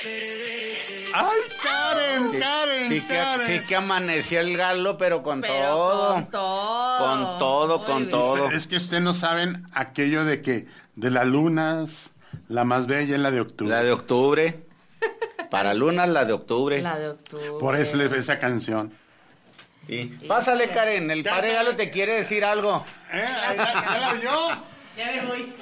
¡Ay, Karen! Sí que amaneció el Galo, pero con todo. Con todo. Con todo. Es que ustedes no saben aquello de que de las lunas, la más bella es la de octubre. La de octubre. Para lunas, la de octubre. La de octubre. Por eso les ve esa canción. Sí. Pásale, Karen. El padre Galo te quiere decir algo. ¿Ya la oyó? Ya me voy.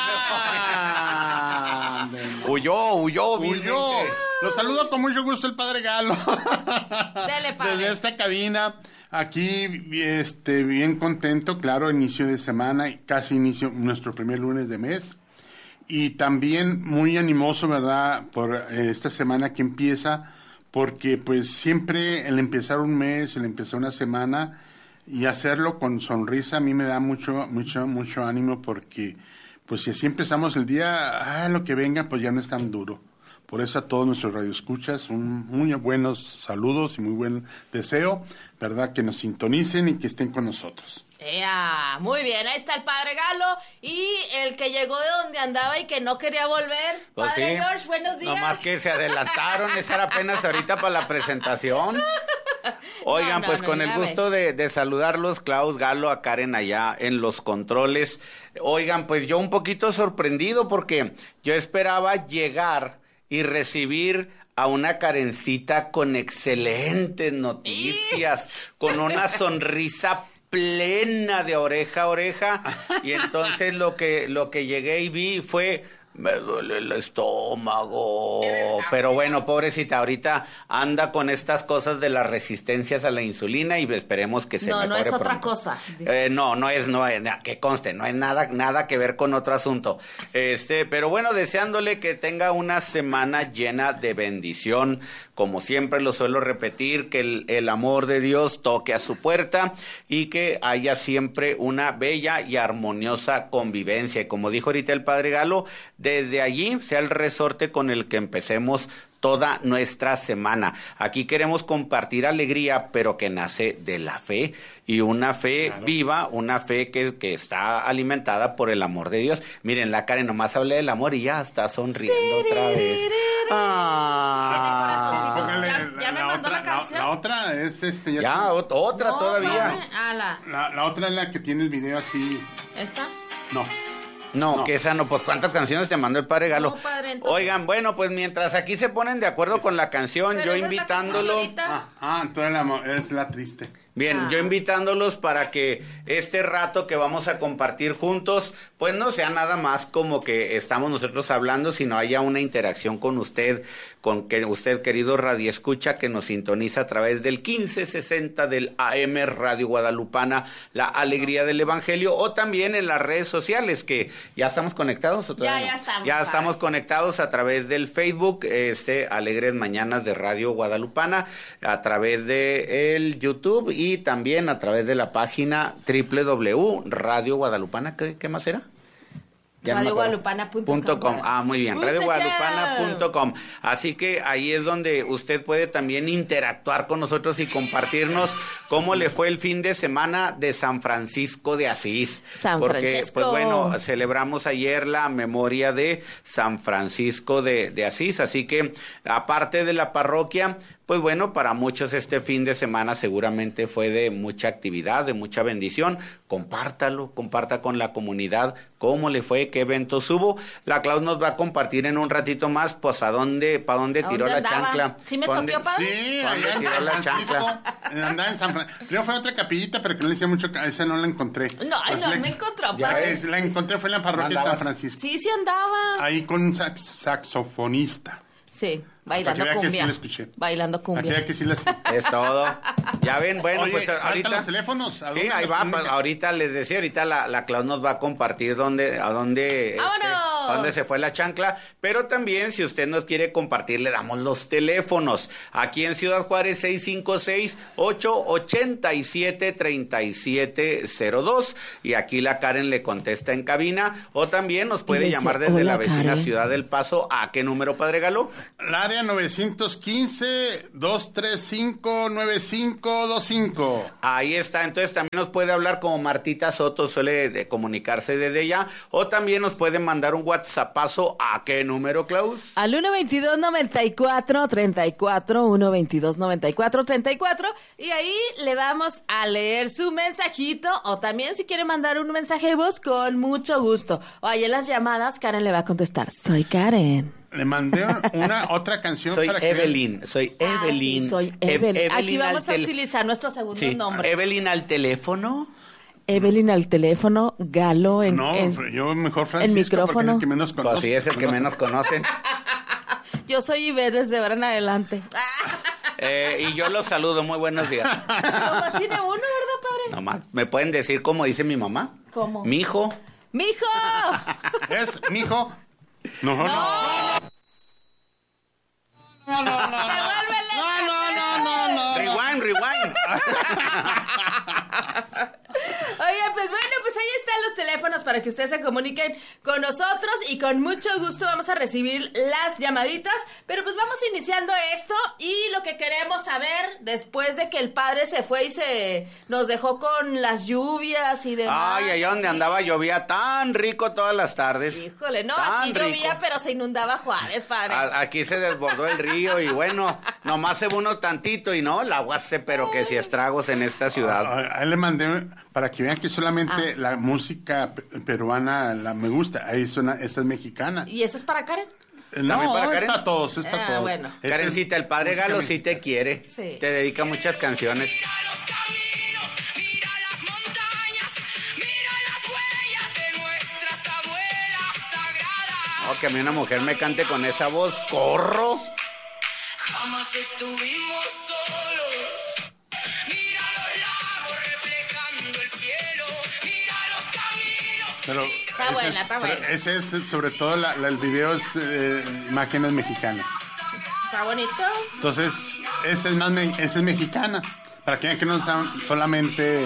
Huyó. Los saludo con mucho gusto el padre Galo. Dele, padre. Desde esta cabina, aquí, bien contento, claro, inicio de semana, casi inicio nuestro primer lunes de mes. Y también muy animoso, ¿verdad?, por esta semana que empieza, porque pues siempre el empezar un mes, el empezar una semana y hacerlo con sonrisa a mí me da mucho ánimo, porque pues si así empezamos el día, lo que venga pues ya no es tan duro. Por eso a todos nuestros radioescuchas, muy buenos saludos y muy buen deseo, ¿verdad?, que nos sintonicen y que estén con nosotros. Muy bien, ahí está el padre Galo y el que llegó de donde andaba y que no quería volver. Pues Padre sí, George, buenos días. Nomás que se adelantaron, esa era apenas ahorita para la presentación. Oigan, pues con el gusto de saludarlos, Klaus, Galo, a Karen allá en los controles. Oigan, pues yo un poquito sorprendido porque yo esperaba llegar y recibir a una Karencita con excelentes noticias, con una sonrisa plena de oreja a oreja, y entonces lo que llegué y vi fue: me duele el estómago. Pero bueno, pobrecita, ahorita anda con estas cosas de las resistencias a la insulina y esperemos que se mejore No es pronto. otra cosa. No es, que conste, no es nada que ver con otro asunto. Pero bueno, deseándole que tenga una semana llena de bendición. Como siempre lo suelo repetir, que el amor de Dios toque a su puerta y que haya siempre una bella y armoniosa convivencia. Y como dijo ahorita el padre Galo, desde allí sea el resorte con el que empecemos toda nuestra semana. Aquí queremos compartir alegría, pero que nace de la fe, y una fe viva, una fe que está alimentada por el amor de Dios. Miren, la Karen nomás hablé del amor y ya está sonriendo otra vez. Ya me mandó la canción. La otra es otra todavía. La otra es la que tiene el video así. ¿Esta? No, que esa no, pues ¿cuántas canciones te mandó el padre Galo? No, padre, entonces... Oigan, bueno, pues mientras aquí se ponen de acuerdo con la canción, yo invitándolo... Entonces es la triste. Bien, yo invitándolos para que este rato que vamos a compartir juntos, pues no sea nada más como que estamos nosotros hablando, sino haya una interacción con usted, con que usted, querido radioescucha, que nos sintoniza a través del 1560 del AM Radio Guadalupana, la alegría del evangelio, o también en las redes sociales, que ya estamos conectados. ¿O todavía no? Ya estamos. Ya estamos conectados a través del Facebook, Alegres Mañanas de Radio Guadalupana, a través de el YouTube y también a través de la página www.radioguadalupana, ¿qué más era? RadioGuadalupana.com. Muy bien, RadioGuadalupana.com. Así que ahí es donde usted puede también interactuar con nosotros y compartirnos cómo le fue el fin de semana de San Francisco de Asís. Porque, pues bueno, celebramos ayer la memoria de San Francisco de Asís. Así que, aparte de la parroquia, pues bueno, para muchos este fin de semana seguramente fue de mucha actividad, de mucha bendición. Comparta con la comunidad cómo le fue, qué eventos hubo. La Klaus nos va a compartir en un ratito más, pues para dónde tiró la chancla. ¿Sí me escopió, padre? Sí, allá en San Francisco. Andaba en San Francisco. Primero fue a otra capillita, pero que no le hacía mucho, esa no la encontré. No me encontró, padre. La encontré, fue en la parroquia de San Francisco. Sí andaba. Ahí con un saxofonista. Sí, bailando cumbia. Sí bailando cumbia. Que sí les... Es todo. Ya ven, bueno, Oye, pues ahorita los teléfonos. Sí, ahí va, pues, ahorita les decía, ahorita la Klaus nos va a compartir a dónde se fue la chancla, pero también si usted nos quiere compartir, le damos los teléfonos. Aquí en Ciudad Juárez, 656-887-3702, y aquí la Karen le contesta en cabina, o también nos puede llamar desde la vecina Karen. Ciudad del Paso. ¿A qué número, padre Galo? La área 915-235-9525. Ahí está, entonces también nos puede hablar como Martita Soto suele comunicarse desde ella, o también nos puede mandar un WhatsAppazo. ¿A qué número, Klaus? Al 122-94-34, 122-94-34, y ahí le vamos a leer su mensajito, o también si quiere mandar un mensaje de voz, con mucho gusto. O ahí en las llamadas, Karen le va a contestar. Soy Karen. Le mandé otra canción Soy para que... Evelyn, soy Evelyn. Sí, soy Evelyn. Aquí Evelyn vamos a utilizar nuestro segundo nombre. Evelyn al teléfono. Evelyn al teléfono, Galo yo mejor Francisco, en micrófono. porque es el que menos conoce. Pues sí, es el que menos conoce. Yo soy Ibe desde ahora en adelante. Y yo los saludo, muy buenos días. Nomás tiene uno, ¿verdad, padre? Nomás, ¿me pueden decir cómo dice mi mamá? ¿Cómo? Mijo. ¡Mijo! ¿Es, mijo? No. ¡Devuélvele! No. Rewind. Oye, pues bueno, pues ahí están los teléfonos para que ustedes se comuniquen con nosotros y con mucho gusto vamos a recibir las llamaditas, pero pues vamos iniciando esto y lo que queremos saber después de que el padre se fue y se nos dejó con las lluvias y demás. Ay, allá donde andaba llovía tan rico todas las tardes. Híjole, no, Tan aquí llovía, rico. pero se inundaba Juárez, padre. Aquí se desbordó el río y bueno, nomás se uno tantito y no, el agua hace pero que si estragos en esta ciudad. Ahí le mandé para que vean que solamente la música peruana me gusta. Ahí suena, esta es mexicana. ¿Y eso es para Karen? No, para es Karen? para todos, es para todos. Bueno. Esta es Karencita, el padre música Galo sí te mexicana. quiere. Sí. Te dedica muchas canciones. Mira los caminos, mira las montañas, mira las huellas de nuestras abuelas sagradas. Oh, que a mí una mujer me cante con esa voz, corro. Jamás estuvimos solos. Mira los lagos reflejando el cielo. Mira los caminos. Pero Está buena, está pero buena. ese es sobre todo el video es imágenes mexicanas. ¿Está bonito? Entonces, esa es mexicana. Para que vean que no están solamente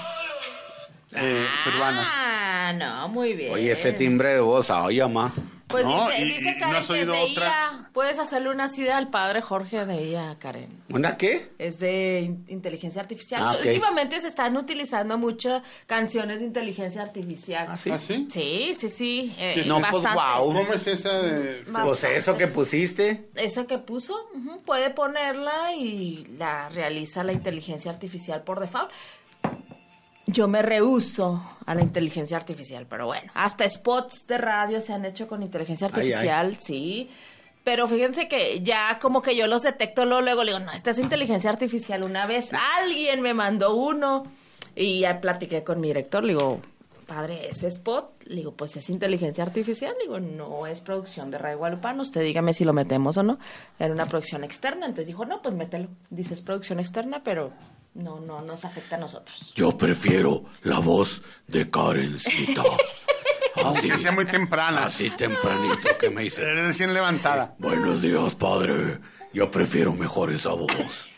peruanas. Ah, no, muy bien. Oye, ese timbre de voz, ay, mamá. Pues No, dice ¿no Karen has que es oído de otra? IA. Puedes hacerle una cita al padre Jorge de IA, Karen. ¿Una qué? Es de inteligencia artificial. Ah, ok. Últimamente se están utilizando mucho canciones de inteligencia artificial. ¿Ah, sí? ¿Ah, sí? Sí. No, pues, bastante. guau. ¿Cómo es esa de...? Pues eso que pusiste. Esa que puso, puede ponerla y la realiza la inteligencia artificial por default. Yo me rehúso a la inteligencia artificial, pero bueno, hasta spots de radio se han hecho con inteligencia artificial, sí. Pero fíjense que ya como que yo los detecto luego le digo, no, esta es inteligencia artificial. Una vez alguien me mandó uno y ya platiqué con mi director, le digo, padre, ese spot, le digo, pues es inteligencia artificial, le digo, no es producción de Radio Guadalupano, usted dígame si lo metemos o no. Era una producción externa, entonces dijo, no, pues mételo. Dice, es producción externa, pero no nos afecta a nosotros. Yo prefiero la voz de Karencita. Así que sea muy temprana. Así tempranito que me dice. Recién levantada. Buenos días, padre. Yo prefiero mejor esa voz.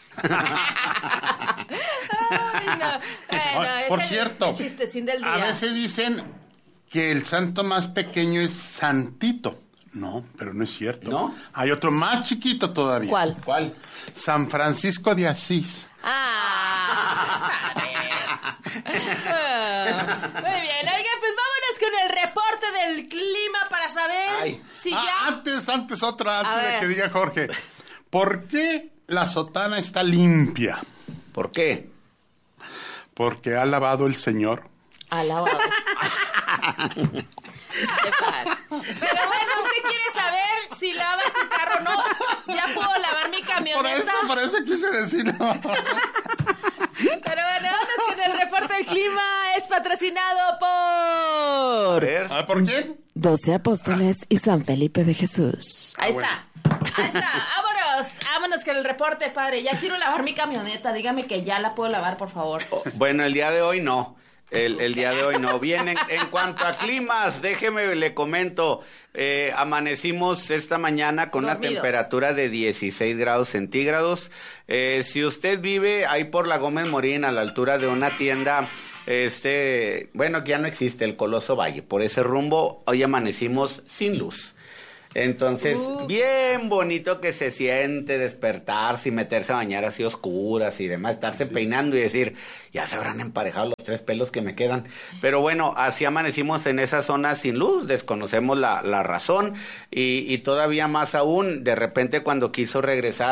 Ay, no. Bueno, es Por el cierto, chistecín del día. a veces dicen que el santo más pequeño es Santito. No, pero no es cierto. ¿No? Hay otro más chiquito todavía. ¿Cuál? ¿Cuál? San Francisco de Asís. Padre. Muy bien, oiga, pues vámonos con el reporte del clima para saber Ay. si ya... Antes otra, A antes de ver. que diga Jorge. ¿Por qué la sotana está limpia? ¿Por qué? Porque ha lavado el Señor. Alabado. Qué padre. Pero bueno, ¿usted quiere saber si lava su carro o no? ¿Ya puedo lavar mi camioneta? Por eso quise decirlo. Pero bueno, vamos con el reporte del clima. Es patrocinado por... Ah, ¿por qué? 12 apóstoles y San Felipe de Jesús. Ahí bueno. está. Ahí está. Vámonos con el reporte, padre. Ya quiero lavar mi camioneta. Dígame que ya la puedo lavar, por favor. Bueno, el día de hoy no. El día de hoy no. Bien, en cuanto a climas, déjeme le comento. Amanecimos esta mañana con Dormidos. una temperatura de 16 grados centígrados. Si usted vive ahí por la Gómez Morín, a la altura de una tienda, bueno, que ya no existe, el Coloso Valle. Por ese rumbo, hoy amanecimos sin luz. Entonces, bien bonito que se siente despertarse y meterse a bañar así oscuras y demás, estarse peinando y decir, ya se habrán emparejado los 3 pelos que me quedan. Pero bueno, así amanecimos en esa zona sin luz, desconocemos la razón y todavía más aún, de repente cuando quiso regresar,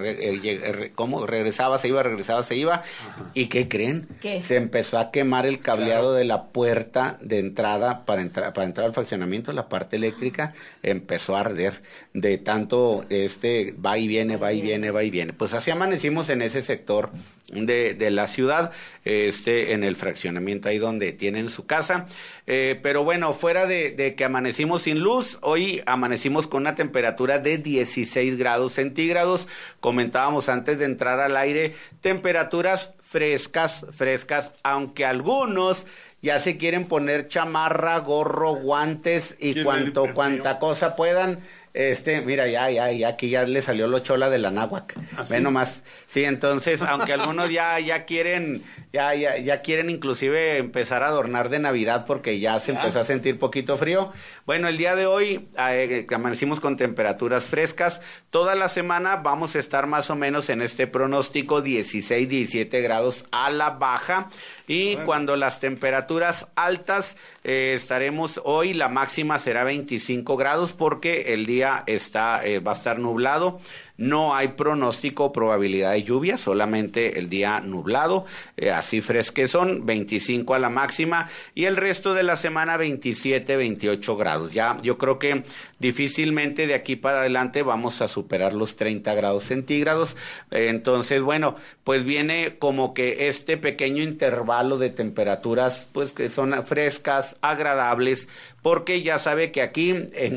¿cómo? Regresaba, se iba. Ajá. ¿Y qué creen? ¿Qué? Se empezó a quemar el cableado de la puerta de entrada para entrar al fraccionamiento, la parte eléctrica, empezó a arder de tanto va y viene. Pues así amanecimos en ese sector de la ciudad, en el fraccionamiento ahí donde tienen su casa, pero bueno, fuera de que amanecimos sin luz, hoy amanecimos con una temperatura de 16 grados centígrados, comentábamos antes de entrar al aire, temperaturas frescas, aunque algunos ya se quieren poner chamarra, gorro, guantes y cuanta cosa puedan. Mira, ya aquí ya le salió lo chola de la náhuac. ¿Ah, sí? Ve nomás. Sí, entonces, aunque algunos ya quieren inclusive empezar a adornar de Navidad porque ya se empezó a sentir poquito frío. Bueno, el día de hoy amanecimos con temperaturas frescas. Toda la semana vamos a estar más o menos en este pronóstico 16, 17 grados a la baja. Y cuando las temperaturas altas estaremos hoy, la máxima será 25 grados porque el día va a estar nublado. No hay pronóstico, probabilidad de lluvia, solamente el día nublado, así fresquezón, 25 a la máxima, y el resto de la semana 27, 28 grados. Ya yo creo que difícilmente de aquí para adelante vamos a superar los 30 grados centígrados. Entonces, bueno, pues viene como que este pequeño intervalo de temperaturas, pues que son frescas, agradables, porque ya sabe que aquí,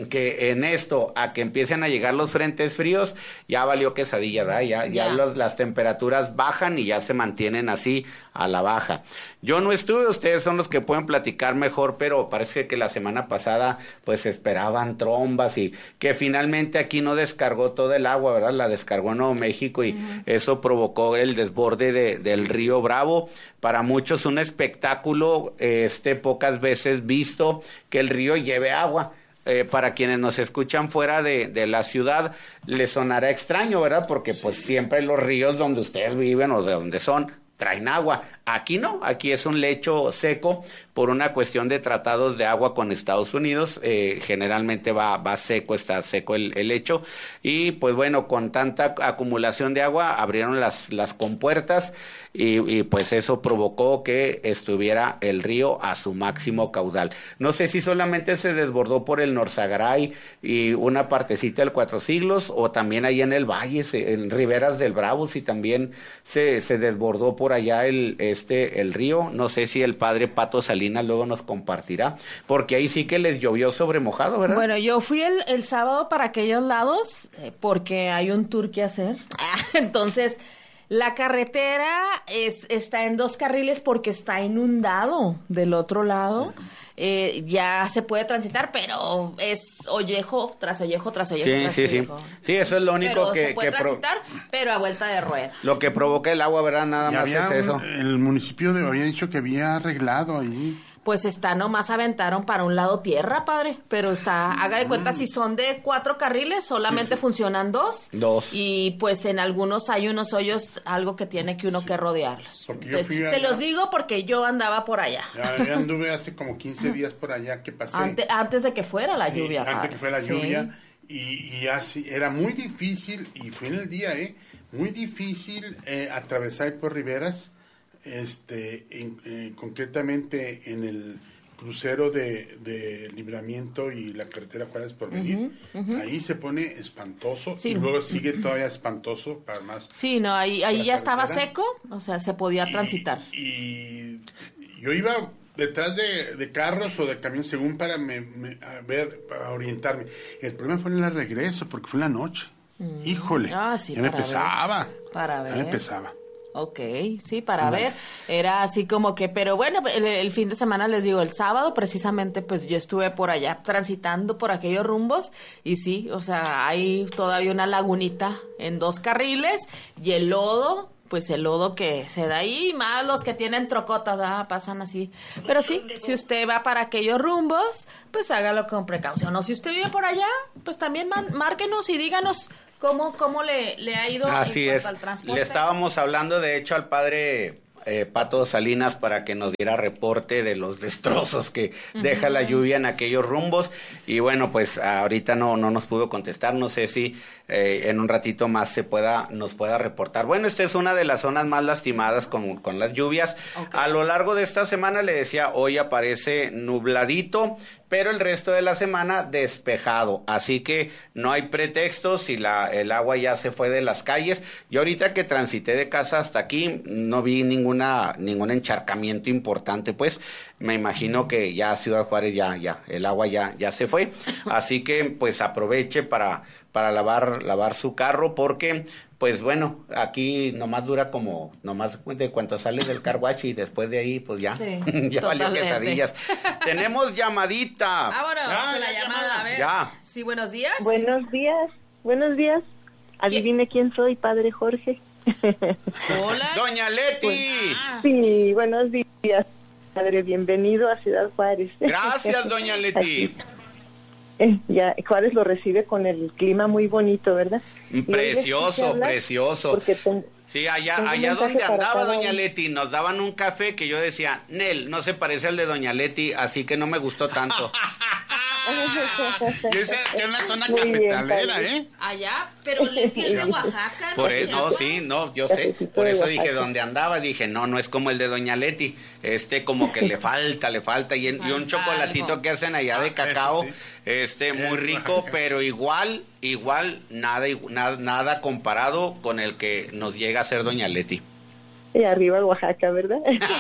en esto, a que empiecen a llegar los frentes fríos, ya valió quesadilla, ¿verdad? Ya las temperaturas bajan y ya se mantienen así a la baja. Yo no estuve, ustedes son los que pueden platicar mejor, pero parece que la semana pasada pues esperaban trombas y que finalmente aquí no descargó todo el agua, ¿verdad? La descargó en Nuevo México y eso provocó el desborde del río Bravo. Para muchos un espectáculo, pocas veces visto que el río lleve agua. Para quienes nos escuchan fuera de la ciudad, les sonará extraño, ¿verdad? Porque pues siempre los ríos donde ustedes viven o de donde son, traen agua. Aquí no, aquí es un lecho seco por una cuestión de tratados de agua con Estados Unidos. Generalmente va seco, está seco el lecho. Y pues bueno, con tanta acumulación de agua, abrieron las compuertas y pues eso provocó que estuviera el río a su máximo caudal. No sé si solamente se desbordó por el Norzagaray y una partecita del Cuatro Siglos, o también ahí en el valle, en Riberas del Bravo, si también se desbordó por allá el río. No sé si el padre Pato Salinas luego nos compartirá, porque ahí sí que les llovió sobre mojado, ¿verdad? Bueno, yo fui el sábado para aquellos lados porque hay un tour que hacer. Entonces, la carretera está en 2 carriles porque está inundado del otro lado. Ya se puede transitar, pero es ollejo tras ollejo tras ollejo. Sí. Sí, eso es lo único pero se puede transitar, pero a vuelta de rueda. Lo que provoca el agua, ¿verdad? Nada más es eso. El municipio había dicho que había arreglado ahí. Pues nomás aventaron para un lado tierra, padre, pero haga de cuenta, si son de 4 carriles, solamente funcionan 2. Y pues en algunos hay unos hoyos, algo que tiene que uno que rodearlos. Entonces, se los digo porque yo andaba por allá. Ya anduve hace como 15 días por allá que pasé. Antes de que fuera la lluvia, padre. Antes que fuera la lluvia. Y así, era muy difícil, y fue en el día, muy difícil atravesar por Riberas. Concretamente en el crucero de Libramiento y la carretera Juárez Porvenir, ahí se pone espantoso, y luego sigue todavía espantoso para más. Sí, no, ahí ya estaba seco, o sea, se podía transitar. Y yo iba detrás de carros o de camiones según para para orientarme. El problema fue en el regreso, porque fue en la noche. Híjole, sí, ya me pesaba. Para ver. Ya me pesaba. Ok, sí, para ver, era así como que, pero bueno, el fin de semana, les digo, el sábado precisamente, pues yo estuve por allá transitando por aquellos rumbos y sí, o sea, hay todavía una lagunita en 2 carriles y el lodo pues el lodo que se da ahí, más los que tienen trocotas, pasan así. Pero sí, si usted va para aquellos rumbos, pues hágalo con precaución. O si usted vive por allá, pues también márquenos y díganos cómo le ha ido Así en es. cuanto al transporte. Le estábamos hablando, de hecho, al padre Pato Salinas para que nos diera reporte de los destrozos que deja la lluvia en aquellos rumbos. Y bueno, pues ahorita no nos pudo contestar. No sé si en un ratito más nos pueda reportar. Bueno, esta es una de las zonas más lastimadas con las lluvias. Okay. A lo largo de esta semana, le decía, hoy aparece nubladito, pero el resto de la semana despejado, así que no hay pretextos si el agua ya se fue de las calles. Yo ahorita que transité de casa hasta aquí no vi ningún encharcamiento importante, pues me imagino que ya Ciudad Juárez ya el agua ya se fue, así que pues aproveche para lavar su carro, porque pues bueno, aquí nomás dura nomás de cuánto sale del car wash y después de ahí pues ya, sí, ya valió quesadillas. Tenemos llamadita. Vámonos con la llamada, a ver. Ya. Sí, buenos días. Buenos días. Adivine quién soy, padre Jorge. Hola. Doña Leti. Sí, buenos días, padre, bienvenido a Ciudad Juárez. Gracias, doña Leti. Ya Juárez lo recibe con el clima muy bonito, ¿verdad? Precioso. Sí, allá donde andaba doña uno. Leti, nos daban un café que yo decía, Nel, no se parece al de doña Leti, así que no me gustó tanto. Y esa es una zona Muy bien, cafetalera, ¿eh? Allá, pero Leti es de Oaxaca. Yo sé, por eso dije, Oaxaca. donde andaba, dije, no es como el de doña Leti, como que le falta, y un chocolatito algo que hacen allá de cacao, sí. Muy rico, pero igual, nada comparado con el que nos llega a hacer doña Leti. Y arriba Oaxaca, ¿verdad?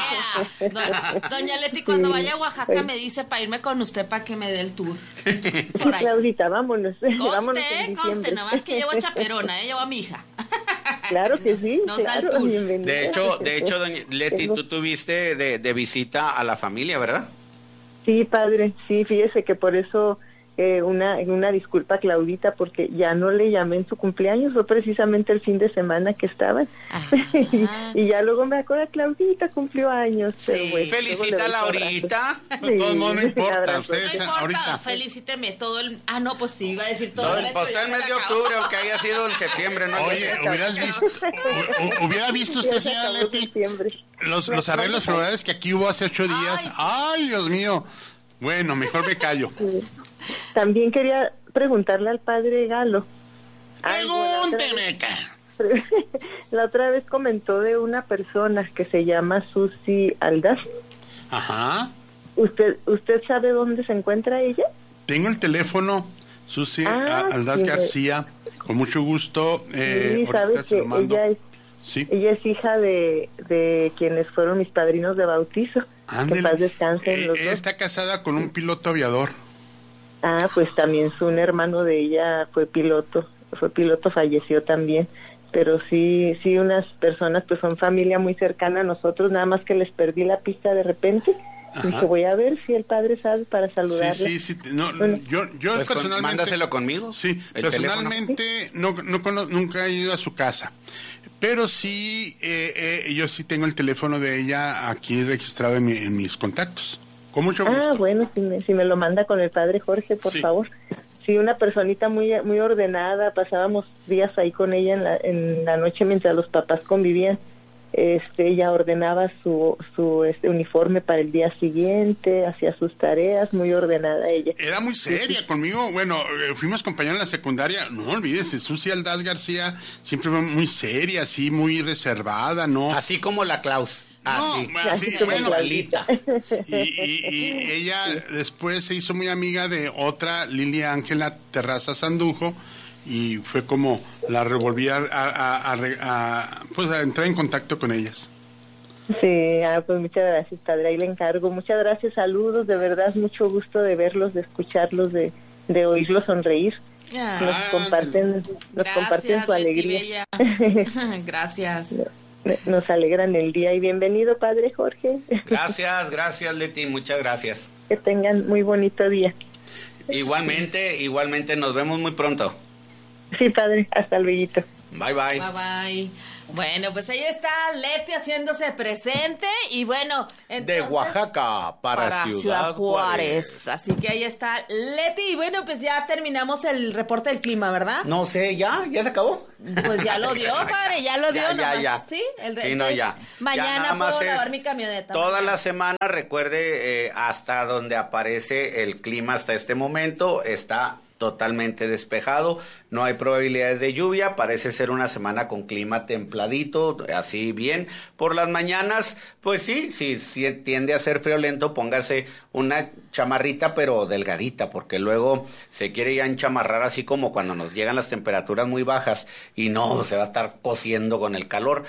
Doña Leti, cuando Sí, vaya a Oaxaca pues. me dice para irme con usted para que me dé el tour. Por Claudita, vámonos. Vámonos en Conste, diciembre. nomás que llevo chaperona, llevo a mi hija. Claro que sí, Nos da el claro, tour. bienvenida. De hecho, doña Leti, tú tuviste de visita a la familia, ¿verdad? Sí, padre, sí, fíjese que por eso una disculpa, Claudita, porque ya no le llamé en su cumpleaños, fue precisamente el fin de semana que estaban. Y ya luego me acuerdo, Claudita cumplió años. Sí. Pero bueno, Felicítala luego le doy su ahorita. abrazo. De todos modos, no un importa, abrazo. ustedes No importa, ahorita. felicíteme todo el... no, pues sí, iba a decir todo el resto. Pues está ya el se mes de acabó. octubre, aunque haya sido en septiembre, ¿no? Oye, ¿hubiera visto usted, Ya se señora acabó Leti, septiembre. los arreglos florales que aquí hubo hace 8 días? sí. Ay, Dios mío. Bueno, mejor me callo. También quería preguntarle al padre Galo. Pregúnteme. La otra vez comentó de una persona que se llama Susi Aldaz. Ajá. ¿Usted sabe dónde se encuentra ella? Tengo el teléfono, Susi Aldaz sí, García, con mucho gusto. Sí, ahorita sabe se lo que mando. ella es hija de quienes fueron mis padrinos de bautizo. Ándele. Que en paz descansen los dos. Está casada con un piloto aviador. Pues también un hermano de ella fue piloto, falleció también. Pero sí, unas personas pues son familia muy cercana a nosotros, nada más que les perdí la pista de repente. Ajá. Dije, voy a ver si el padre sabe para saludarle. Sí. No, Bueno. yo Pues personalmente... mándaselo conmigo. Sí, el personalmente nunca he ido a su casa. Pero sí, yo sí tengo el teléfono de ella aquí registrado en mis contactos. Con mucho gusto. Bueno, si me lo manda con el padre Jorge, por Sí. favor. Sí, una personita muy ordenada, pasábamos días ahí con ella en la noche mientras los papás convivían. Ella ordenaba su uniforme para el día siguiente, hacía sus tareas, muy ordenada ella. Era muy seria conmigo. Bueno, fuimos compañeros en la secundaria. No olvídese, Susi Aldaz García siempre fue muy seria, así, muy reservada, ¿no? Así como la Klaus. No, Así como bueno, Claudita. y ella después se hizo muy amiga de otra, Lilia Ángela Terraza Sandujo, y fue como la revolví a entrar en contacto con ellas. Sí, pues muchas gracias, padre, ahí le encargo. Muchas gracias, saludos, de verdad, mucho gusto de verlos, de escucharlos, de oírlos sonreír. Nos comparten su alegría. Gracias. Nos alegran el día y bienvenido, padre Jorge. Gracias, Leti, muchas gracias. Que tengan muy bonito día. Igualmente, nos vemos muy pronto. Sí, padre, hasta luego. Bye, bye. Bye, bye. Bueno, pues ahí está Leti haciéndose presente y bueno, entonces, de Oaxaca para Ciudad Juárez. Así que ahí está Leti y bueno, pues ya terminamos el reporte del clima, ¿verdad? No sé, ¿ya se acabó? Pues ya lo dio, padre, ya lo dio. Ya. Sí, Sí, no, ya. Mañana ya puedo lavar mi camioneta. Toda mañana. la semana, recuerde, hasta donde aparece el clima hasta este momento, está totalmente despejado, no hay probabilidades de lluvia, parece ser una semana con clima templadito, así bien. Por las mañanas, pues sí, tiende a ser friolento, póngase una chamarrita pero delgadita, porque luego se quiere ya enchamarrar así como cuando nos llegan las temperaturas muy bajas y no, se va a estar cociendo con el calor.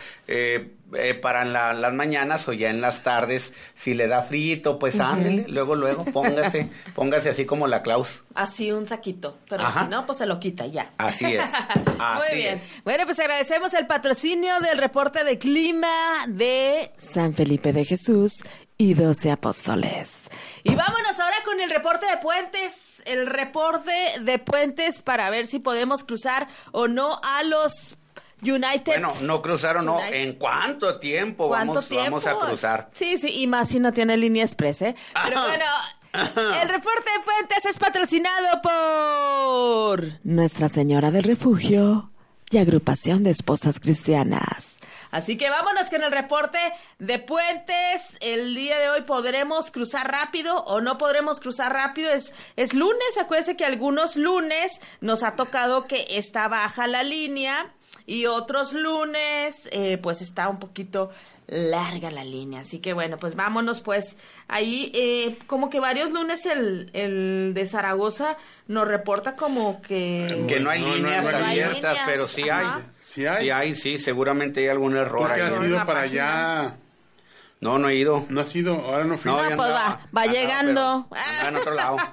Para las mañanas o ya en las tardes, si le da frío, pues ándele, luego, póngase así como la Klaus. Así un saquito, pero Ajá. si no, pues se lo quita ya. Así es. Muy bien. Bueno, pues agradecemos el patrocinio del reporte de clima de San Felipe de Jesús y 12 apóstoles. Y vámonos ahora con el reporte de puentes. El reporte de puentes para ver si podemos cruzar o no a los United. Bueno, no cruzaron, no. United. ¿En cuánto tiempo vamos a cruzar? Sí, y más si no tiene línea express, ¿eh? Pero bueno, el reporte de puentes es patrocinado por Nuestra Señora del Refugio y Agrupación de Esposas Cristianas. Así que vámonos con el reporte de puentes. El día de hoy podremos cruzar rápido o no podremos cruzar rápido. Es lunes, acuérdense que algunos lunes nos ha tocado que está baja la línea. Y otros lunes, pues está un poquito larga la línea. Así que bueno, pues vámonos pues. Ahí, como que varios lunes el de Zaragoza nos reporta como que no hay líneas no hay abiertas, líneas, pero sí ajá. hay. Sí, seguramente hay algún error Porque ahí. has ido para página. allá. No he ido. No has ido, ahora no fui. No, Ah, ya pues andaba. va llegando. Pero andaba en otro lado.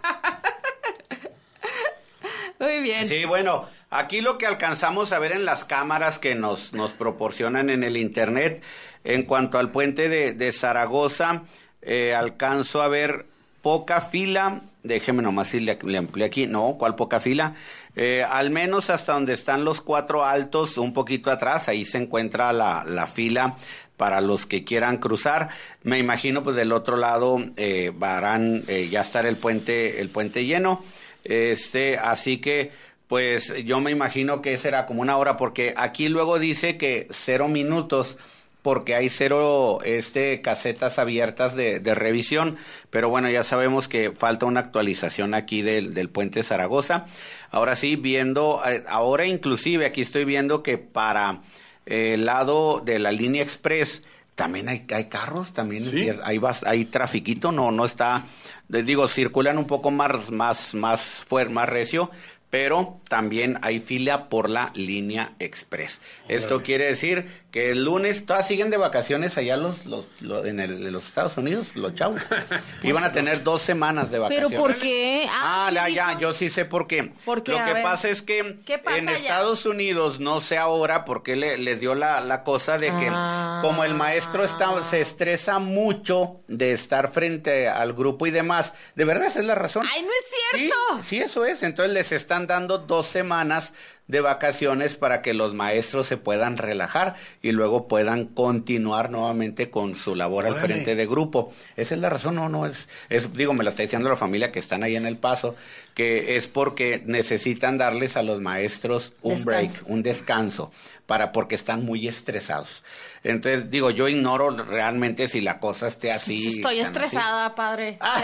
Muy bien. Sí, bueno, aquí lo que alcanzamos a ver en las cámaras que nos proporcionan en el internet, en cuanto al puente de Zaragoza, alcanzo a ver poca fila. Déjeme nomás si le amplié aquí. No, ¿cuál poca fila? Al menos hasta donde están los 4 altos, un poquito atrás, ahí se encuentra la fila para los que quieran cruzar. Me imagino pues del otro lado van ya estar el puente lleno. Así que pues yo me imagino que será como 1 hora, porque aquí luego dice que 0 minutos porque hay 0 casetas abiertas de revisión, pero bueno, ya sabemos que falta una actualización aquí del puente Zaragoza. Ahora sí, viendo, ahora inclusive aquí estoy viendo que para el lado de la línea express también hay carros, también ¿Sí? hay trafiquito, no está, digo, circulan un poco más recio, pero también hay fila por la línea express. Esto quiere decir que el lunes todas siguen de vacaciones allá en los Estados Unidos, los chavos. Iban a tener 2 semanas de vacaciones. ¿Pero por qué? Yo sí sé por qué. ¿Por qué? Lo A que ver. pasa es que ¿Qué pasa en allá? Estados Unidos, no sé ahora por qué les dio la cosa de que como el maestro se estresa mucho de estar frente al grupo y demás. De verdad, esa es la razón. ¡Ay, no es cierto! Sí, eso es. Entonces les están dando 2 semanas de vacaciones para que los maestros se puedan relajar y luego puedan continuar nuevamente con su labor al frente de grupo. Esa es la razón, no es digo, me lo está diciendo la familia que están ahí en El Paso, que es porque necesitan darles a los maestros un break, un descanso, porque están muy estresados. Entonces, digo, yo ignoro realmente si la cosa esté así. Estoy estresada, padre. Voy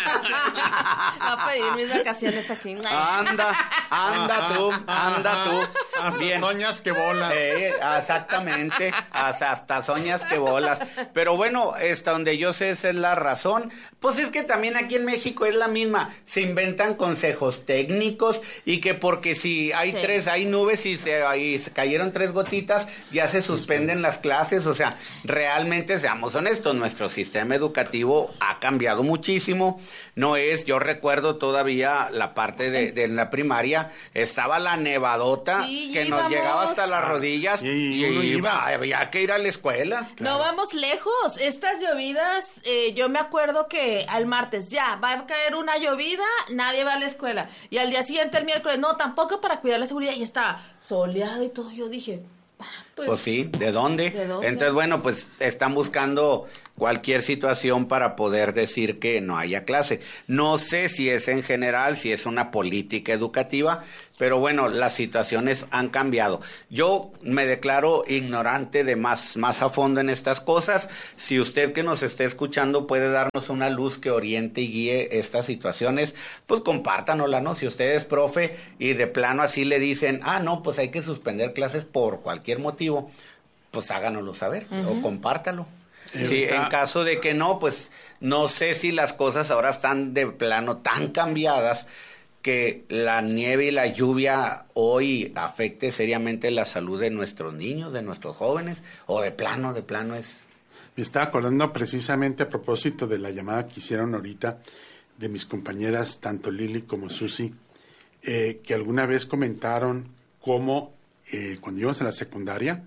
a pedir mis vacaciones aquí. Anda tú. Hasta Bien. soñas que bolas. Exactamente, hasta soñas que bolas. Pero bueno, donde yo sé esa es la razón. Pues es que también aquí en México es la misma. Se inventan consejos técnicos y que porque si hay hay nubes y se cayeron 3 gotitas, ya se suspenden las clases. O sea, realmente seamos honestos, nuestro sistema educativo ha cambiado muchísimo. Yo recuerdo todavía la parte de la primaria, estaba la nevadota. Sí, que nos llegaba hasta las rodillas Y uno iba. había que ir a la escuela. No vamos lejos. Estas llovidas, yo me acuerdo que al martes ya va a caer una llovida, nadie va a la escuela. Y al día siguiente, el miércoles, no, tampoco para cuidar la seguridad. Y está soleado y todo. Yo dije, Pues sí, ¿de dónde? ¿De dónde? Entonces, bueno, pues están buscando cualquier situación para poder decir que no haya clase. No sé si es en general, si es una política educativa, pero bueno, las situaciones han cambiado. Yo me declaro ignorante de más a fondo en estas cosas. Si usted que nos esté escuchando puede darnos una luz que oriente y guíe estas situaciones, pues compártanosla, ¿no? Si usted es profe y de plano así le dicen, no, pues hay que suspender clases por cualquier motivo, pues háganoslo saber o compártalo. Sí, en caso de que no, pues no sé si las cosas ahora están de plano tan cambiadas que la nieve y la lluvia hoy afecte seriamente la salud de nuestros niños, de nuestros jóvenes, o de plano es... Me estaba acordando precisamente a propósito de la llamada que hicieron ahorita de mis compañeras, tanto Lili como Susi, que alguna vez comentaron cómo cuando íbamos a la secundaria,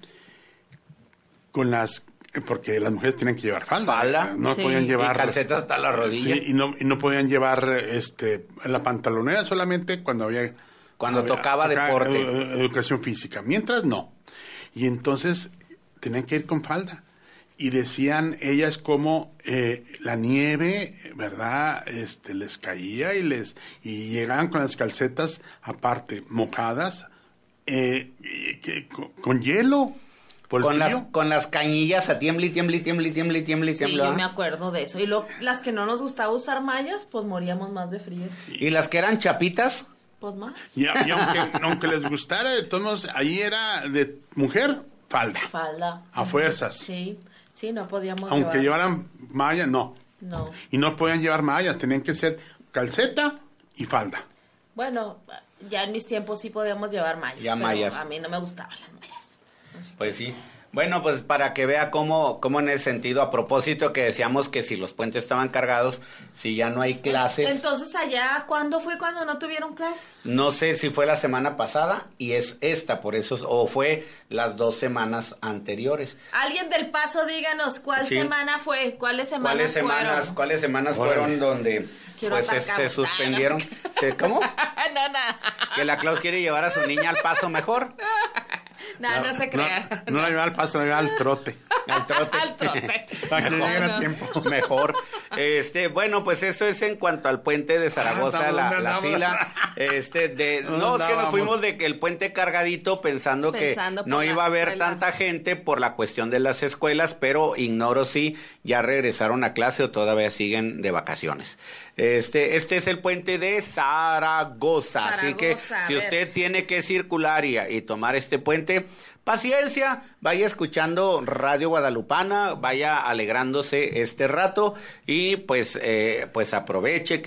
porque las mujeres tienen que llevar falda. No Sí. podían llevar... Y calcetas hasta la rodilla. Sí, y no podían llevar la pantalonera solamente cuando tocaba deporte. Educación física. Mientras no. Y entonces tenían que ir con falda. Y decían ellas como la nieve, ¿verdad? Les caía y llegaban con las calcetas aparte mojadas con hielo. Con las cañillas a tiemble. sí, yo me acuerdo de eso. Y las que no nos gustaba usar mallas, pues moríamos más de frío. Y las que eran chapitas, Pues más. Y aunque les gustara, de todos modos, ahí era de mujer, falda. Falda. A fuerzas. Sí, no podíamos Aunque llevar. llevaran mallas, no. No. Y no podían llevar mallas, tenían que ser calceta y falda. Bueno, ya en mis tiempos sí podíamos llevar mallas. Ya pero mallas. a mí no me gustaban las mallas. pues sí. Bueno, pues para que vea cómo en ese sentido, a propósito que decíamos que si los puentes estaban cargados, si ya no hay clases. Entonces allá, ¿cuándo fue cuando no tuvieron clases? No sé si fue la semana pasada y es esta, por eso, o fue las 2 semanas anteriores. Alguien del Paso, díganos, ¿cuál Sí. semana fue? ¿Cuáles semanas fueron? ¿Cuáles semanas Órale. fueron donde Quiero pues se atacar. suspendieron? ¿Cómo? no. ¿Que la Claus quiere llevar a su niña al paso mejor? No se crea. No la llevaba al paso, la llevaba al trote. Al trote. Al trote. Para que Mejor. lleguen a tiempo. Mejor. Bueno, pues eso es en cuanto al puente de Zaragoza, ¿dónde la andamos? fila. No, es que nos andábamos? fuimos de que el puente cargadito pensando que Pensando por no la iba a haber escuela. tanta gente por la cuestión de las escuelas, pero ignoro si ya regresaron a clase o todavía siguen de vacaciones. Este es el puente de Zaragoza, así que Zaragoza, si a ver. usted tiene que circular y tomar este puente, paciencia, vaya escuchando Radio Guadalupana, vaya alegrándose este rato y pues aproveche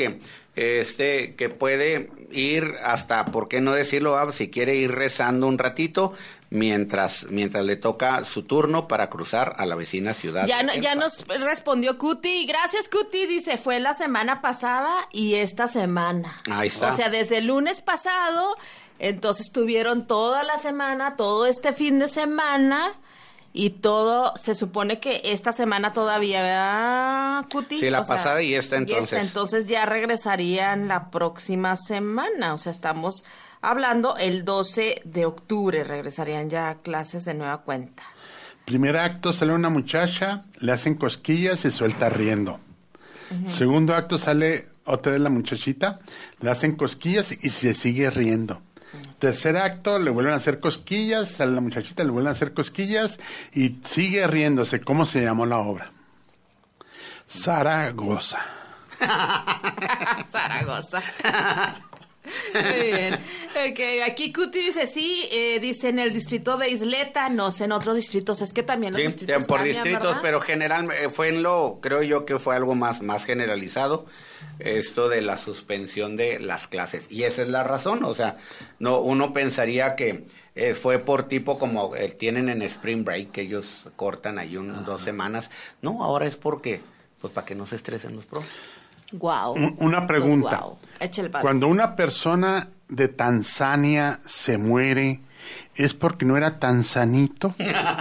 que puede ir hasta, ¿por qué no decirlo? Si quiere ir rezando un ratito mientras le toca su turno para cruzar a la vecina ciudad. Ya nos respondió Cuti. Gracias, Cuti. Dice, fue la semana pasada y esta semana. Ahí está. O sea, desde el lunes pasado, entonces tuvieron toda la semana, todo este fin de semana y todo, se supone que esta semana todavía, ¿verdad, Cuti? Sí, la O sea, pasada y esta entonces. entonces ya regresarían la próxima semana. O sea, estamos hablando el 12 de octubre, regresarían ya a clases de nueva cuenta. Primer acto, sale una muchacha, le hacen cosquillas y suelta riendo. Segundo acto, sale otra vez la muchachita, le hacen cosquillas y se sigue riendo. Tercer acto, le vuelven a hacer cosquillas, sale la muchachita, le vuelven a hacer cosquillas y sigue riéndose. ¿Cómo se llamó la obra? Zaragoza. Zaragoza. Muy bien. Okay, aquí Cuti dice, sí, dice en el distrito de Isleta, no sé en otros distritos, es que también los Sí, distritos por cambian, distritos, ¿verdad? pero creo yo que fue algo más generalizado, esto de la suspensión de las clases. Y esa es la razón, o sea, uno pensaría que fue por tipo como tienen en Spring Break, que ellos cortan ahí 2 semanas. No, ahora es porque, pues para que no se estresen los profes. Guau. Una pregunta. Guau. Echa el palo. Cuando una persona de Tanzania se muere es porque no era tan sanito.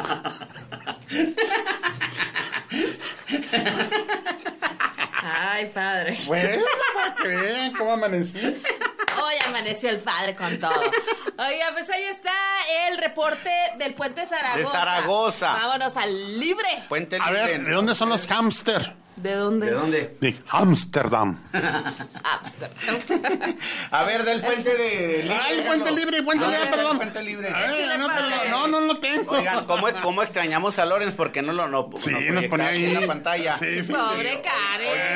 Ay, padre. Bueno, para que vean cómo amanecí. Hoy amaneció el padre con todo. Oiga, pues ahí está el reporte del Puente Zaragoza. De Zaragoza. Vámonos al libre. Puente A Libre. ver, ¿de dónde son los hámster? ¿De dónde? ¿De dónde? De Ámsterdam. Ámsterdam. A ver, del puente de Libre. Ah, el Puente Libre, Puente Libre, perdón. Puente Libre. Échale, No, padre. perdón, no lo tengo. Oigan, ¿cómo extrañamos a Lorenz? Porque no Sí, nos ponía ahí. en la pantalla. Sí, sí, Pobre sí. Karen.